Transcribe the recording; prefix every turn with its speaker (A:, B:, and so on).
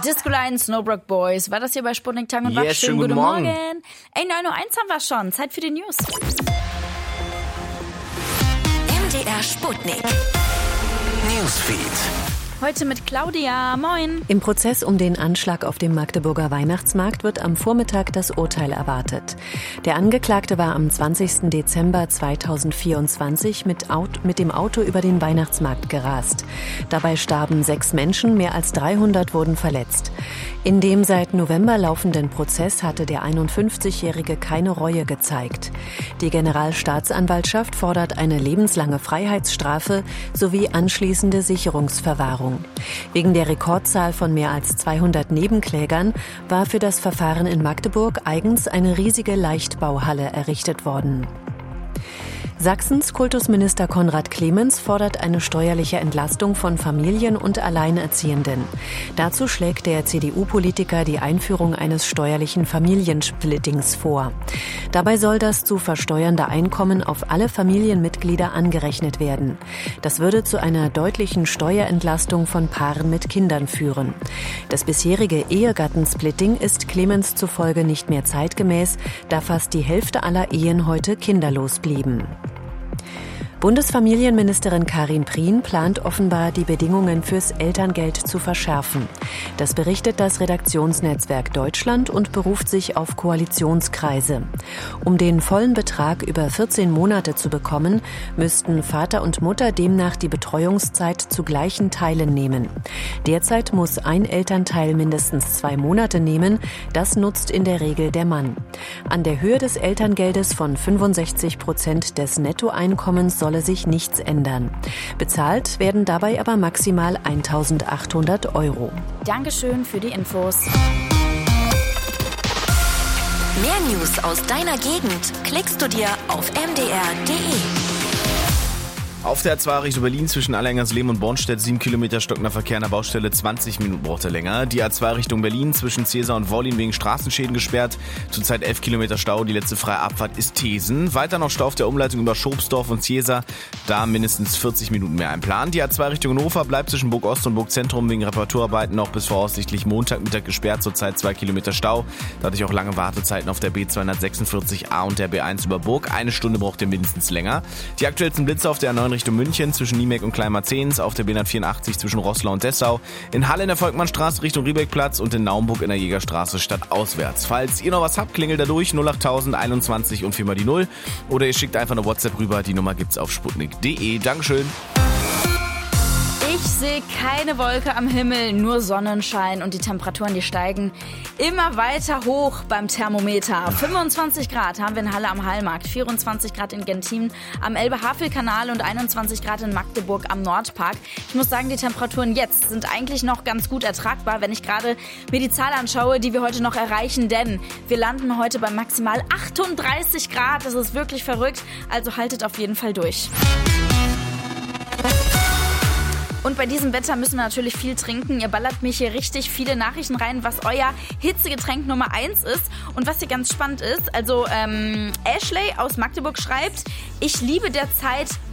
A: Disco Line, Snowbrook Boys. War das hier bei Sputnik Tag und Wach?
B: Yes, schönen guten Morgen.
A: Ey, 9:01 haben wir schon. Zeit für die News.
C: MDR Sputnik Newsfeed.
A: Heute mit Claudia. Moin.
D: Im Prozess um den Anschlag auf dem Magdeburger Weihnachtsmarkt wird am Vormittag das Urteil erwartet. Der Angeklagte war am 20. Dezember 2024 mit dem Auto über den Weihnachtsmarkt gerast. Dabei starben 6 Menschen, mehr als 300 wurden verletzt. In dem seit November laufenden Prozess hatte der 51-Jährige keine Reue gezeigt. Die Generalstaatsanwaltschaft fordert eine lebenslange Freiheitsstrafe sowie anschließende Sicherungsverwahrung. Wegen der Rekordzahl von mehr als 200 Nebenklägern war für das Verfahren in Magdeburg eigens eine riesige Leichtbauhalle errichtet worden. Sachsens Kultusminister Konrad Clemens fordert eine steuerliche Entlastung von Familien und Alleinerziehenden. Dazu schlägt der CDU-Politiker die Einführung eines steuerlichen Familiensplittings vor. Dabei soll das zu versteuernde Einkommen auf alle Familienmitglieder angerechnet werden. Das würde zu einer deutlichen Steuerentlastung von Paaren mit Kindern führen. Das bisherige Ehegattensplitting ist Clemens zufolge nicht mehr zeitgemäß, da fast die Hälfte aller Ehen heute kinderlos blieben. Bundesfamilienministerin Karin Prien plant offenbar, die Bedingungen fürs Elterngeld zu verschärfen. Das berichtet das Redaktionsnetzwerk Deutschland und beruft sich auf Koalitionskreise. Um den vollen Betrag über 14 Monate zu bekommen, müssten Vater und Mutter demnach die Betreuungszeit zu gleichen Teilen nehmen. Derzeit muss ein Elternteil mindestens 2 Monate nehmen. Das nutzt in der Regel der Mann. An der Höhe des Elterngeldes von 65% des Nettoeinkommens solle sich nichts ändern. Bezahlt werden dabei aber maximal 1.800 €.
A: Dankeschön für die Infos.
C: Mehr News aus deiner Gegend klickst du dir auf mdr.de.
B: Auf der A2 Richtung Berlin zwischen Allerhengersleben und Bornstedt 7 Kilometer stockender Verkehr an der Baustelle, 20 Minuten braucht er länger. Die A2 Richtung Berlin zwischen Cäsar und Wollin wegen Straßenschäden gesperrt. Zurzeit 11 Kilometer Stau, die letzte freie Abfahrt ist Thesen. Weiter noch Stau auf der Umleitung über Schobsdorf und Cäsar, da mindestens 40 Minuten mehr einplant. Die A2 Richtung Hannover bleibt zwischen Burg Ost und Burg Zentrum wegen Reparaturarbeiten noch bis voraussichtlich Montagmittag gesperrt. Zurzeit 2 Kilometer Stau, dadurch auch lange Wartezeiten auf der B246A und der B1 über Burg. 1 Stunde braucht ihr mindestens länger. Die aktuellsten Blitze auf der A9 Richtung München zwischen Niemek und Kleinmarzens, auf der B184 zwischen Roßlau und Dessau, in Halle in der Volkmannstraße Richtung Riebeckplatz und in Naumburg in der Jägerstraße stadtauswärts. Falls ihr noch was habt, klingelt da durch 08000 21 und 4 mal die 0 oder ihr schickt einfach eine WhatsApp rüber, die Nummer gibt's auf sputnik.de. Dankeschön.
A: Ich sehe keine Wolke am Himmel, nur Sonnenschein und die Temperaturen, die steigen immer weiter hoch beim Thermometer. 25 Grad haben wir in Halle am Hallmarkt, 24 Grad in Genthin am Elbe-Havel-Kanal und 21 Grad in Magdeburg am Nordpark. Ich muss sagen, die Temperaturen jetzt sind eigentlich noch ganz gut ertragbar, wenn ich gerade mir die Zahl anschaue, die wir heute noch erreichen, denn wir landen heute bei maximal 38 Grad. Das ist wirklich verrückt, also haltet auf jeden Fall durch. Und bei diesem Wetter müssen wir natürlich viel trinken. Ihr ballert mich hier richtig viele Nachrichten rein, was euer Hitzegetränk Nummer 1 ist. Und was hier ganz spannend ist, also Ashley aus Magdeburg schreibt, ich liebe derzeit